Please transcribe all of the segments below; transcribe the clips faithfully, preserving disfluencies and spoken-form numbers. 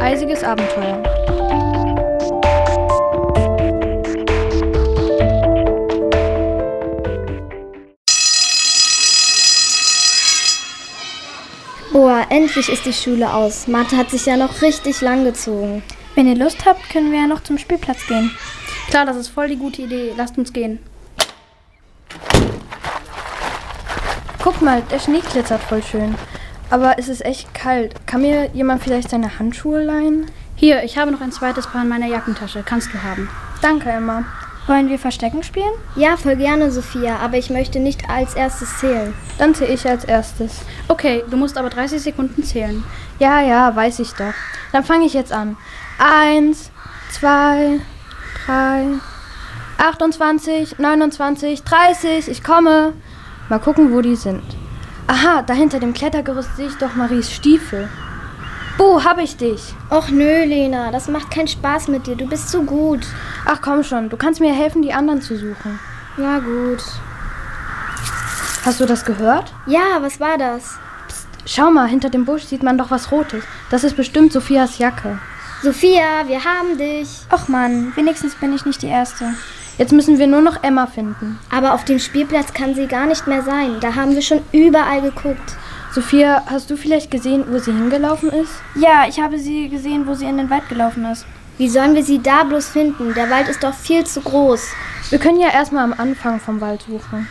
eisiges Abenteuer. Boah, endlich ist die Schule aus. Mathe hat sich ja noch richtig lang gezogen. Wenn ihr Lust habt, können wir ja noch zum Spielplatz gehen. Klar, das ist voll die gute Idee. Lasst uns gehen. Guck mal, der Schnee glitzert voll schön. Aber es ist echt kalt. Kann mir jemand vielleicht seine Handschuhe leihen? Hier, ich habe noch ein zweites Paar in meiner Jackentasche. Kannst du haben. Danke, Emma. Wollen wir Verstecken spielen? Ja, voll gerne, Sophia, aber ich möchte nicht als erstes zählen. Dann zähle ich als erstes. Okay, du musst aber dreißig Sekunden zählen. Ja, ja, weiß ich doch. Dann fange ich jetzt an. Eins, zwei, drei, achtundzwanzig, neunundzwanzig, dreißig, ich komme. Mal gucken, wo die sind. Aha, da hinter dem Klettergerüst sehe ich doch Maries Stiefel. Buh, hab ich dich. Och nö, Lena, das macht keinen Spaß mit dir, du bist zu gut. Ach komm schon, du kannst mir helfen, die anderen zu suchen. Na gut. Hast du das gehört? Ja, was war das? Psst, schau mal, hinter dem Busch sieht man doch was Rotes. Das ist bestimmt Sophias Jacke. Sophia, wir haben dich. Och Mann, wenigstens bin ich nicht die Erste. Jetzt müssen wir nur noch Emma finden. Aber auf dem Spielplatz kann sie gar nicht mehr sein. Da haben wir schon überall geguckt. Sophia, hast du vielleicht gesehen, wo sie hingelaufen ist? Ja, ich habe sie gesehen, wo sie in den Wald gelaufen ist. Wie sollen wir sie da bloß finden? Der Wald ist doch viel zu groß. Wir können ja erstmal am Anfang vom Wald suchen.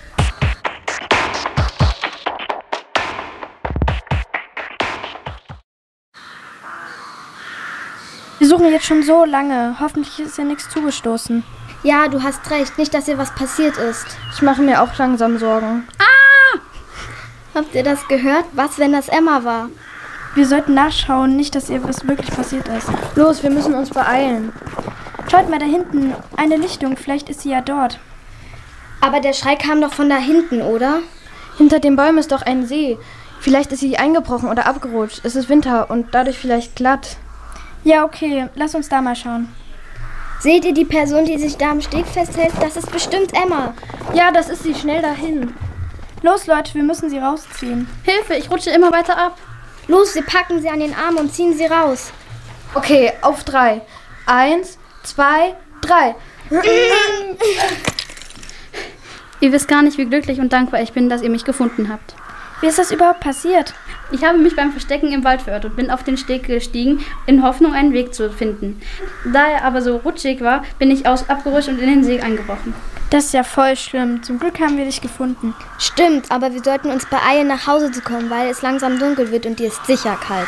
Wir suchen jetzt schon so lange. Hoffentlich ist ja nichts zugestoßen. Ja, du hast recht. Nicht, dass ihr was passiert ist. Ich mache mir auch langsam Sorgen. Ah! Habt ihr das gehört? Was, wenn das Emma war? Wir sollten nachschauen, nicht, dass ihr was wirklich passiert ist. Los, wir müssen uns beeilen. Schaut mal da hinten. Eine Lichtung. Vielleicht ist sie ja dort. Aber der Schrei kam doch von da hinten, oder? Hinter den Bäumen ist doch ein See. Vielleicht ist sie eingebrochen oder abgerutscht. Es ist Winter und dadurch vielleicht glatt. Ja, okay. Lass uns da mal schauen. Seht ihr die Person, die sich da am Steg festhält? Das ist bestimmt Emma. Ja, das ist sie. Schnell dahin. Los, Leute, wir müssen sie rausziehen. Hilfe, ich rutsche immer weiter ab. Los, wir packen sie an den Arm und ziehen sie raus. Okay, auf drei. Eins, zwei, drei. Ihr wisst gar nicht, wie glücklich und dankbar ich bin, dass ihr mich gefunden habt. Wie ist das überhaupt passiert? Ich habe mich beim Verstecken im Wald verirrt und bin auf den Steg gestiegen, in Hoffnung, einen Weg zu finden. Da er aber so rutschig war, bin ich aus abgerutscht und in den See eingebrochen. Das ist ja voll schlimm. Zum Glück haben wir dich gefunden. Stimmt, aber wir sollten uns beeilen, nach Hause zu kommen, weil es langsam dunkel wird und dir ist sicher kalt.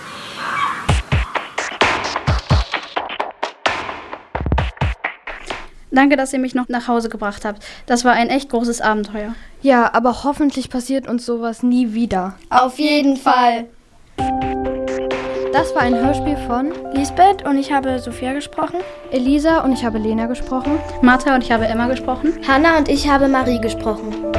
Danke, dass ihr mich noch nach Hause gebracht habt. Das war ein echt großes Abenteuer. Ja, aber hoffentlich passiert uns sowas nie wieder. Auf jeden Fall. Das war ein Hörspiel von Lisbeth und ich habe Sophia gesprochen. Elisa und ich habe Lena gesprochen. Martha und ich habe Emma gesprochen. Hannah und ich habe Marie gesprochen.